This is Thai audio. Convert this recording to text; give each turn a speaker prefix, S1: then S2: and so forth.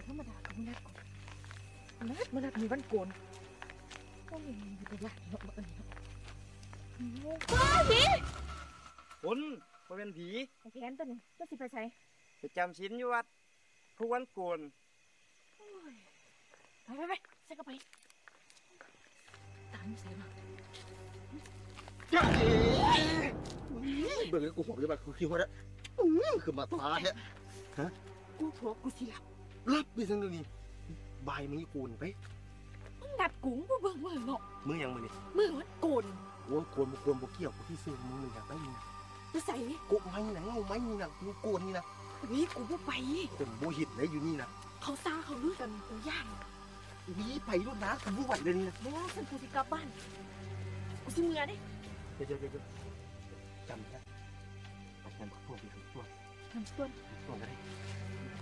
S1: ธรรมดากับนัดก่อนนัดมีวันโกนโอ้ยมีตัวใหญ่เนาะเอ้ยเนาะว้าผี
S2: คนบ่เป็นผี
S1: ไอ้แขนตัวนี้จะสิไปใช้
S2: ไปจำศีลอยู่วัดทุกวันโกน
S1: ไปใส่กระไปตามใส่มา
S3: จ้าเบิ่งแล้วกูหอบเลยแบบกูคิดว่าแล้วคือมาตาเนี่ยฮะ
S1: กูโผล่กูสิหลับ
S3: รับไปสักนี่บายมึงกูนไป
S1: มึงนัดกูมึงเบิ่งมือเนาะ
S3: มึงยังมึงนี่
S1: มือมันโกน
S3: โอ้โกนบ่เกี่ยวกูที่ซื้อมึงอยากได้มึง
S1: จะใส่
S3: กูไม่หนังเอาไม่นี่นะกูโกนนี่นะ
S1: วิกูบ่ไป
S3: เป็นโบหิตเลยอยู่นี่นะ
S1: เขาซ่าเขาลือกันกูย่าน
S3: วิไปรุ่นนะกูบ่ไหวเลยนี่นะ
S1: บ่ฉันกูสิกลับบ้านกูสิเมื่อดิ
S3: เดี๋ยวจำนะไปกันพวกพี่ตัว
S1: น้ำต้น
S3: กันได้